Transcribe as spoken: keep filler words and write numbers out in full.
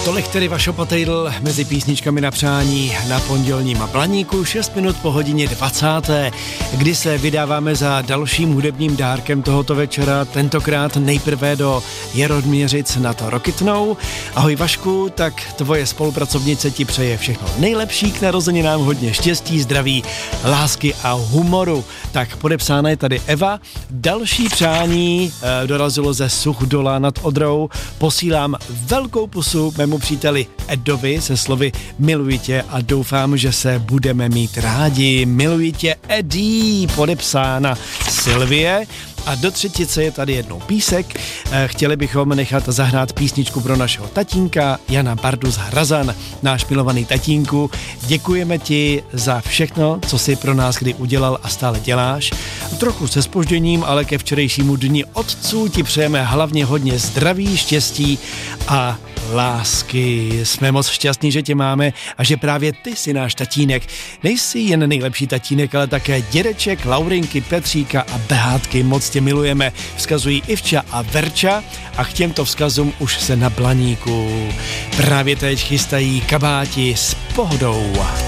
Tolik tedy Vašo Patejdl mezi písničkami na přání na pondělním Blaníku, šest minut po hodině dvacáté, kdy se vydáváme za dalším hudebním dárkem tohoto večera, tentokrát nejprve do Jeroměřic nad Rokytnou. Ahoj Vašku, tak tvoje spolupracovnice ti přeje všechno nejlepší k narozeninám, hodně štěstí, zdraví, lásky a humoru. Tak podepsána je tady Eva. Další přání e, dorazilo ze Suchdola nad Odrou. Posílám velkou pusu mému příteli Edovi se slovy miluji tě a doufám, že se budeme mít rádi. Miluji tě Edí, podepsána Silvie. A do třetice je tady jednou písek. Chtěli bychom nechat zahrát písničku pro našeho tatínka Jana Bardu z Hrazan. Náš milovaný tatínku, děkujeme ti za všechno, co jsi pro nás kdy udělal a stále děláš. Trochu se zpožděním, ale ke včerejšímu dni otců ti přejeme hlavně hodně zdraví, štěstí a lásky. Jsme moc šťastní, že tě máme a že právě ty jsi náš tatínek. Nejsi jen nejlepší tatínek, ale také dědeček, Laurinky, Petříka a Behátky. Moc tě milujeme. Vzkazují Ivča a Verča a k těmto vzkazům už se na Blaníku právě teď chystají kabáti s pohodou.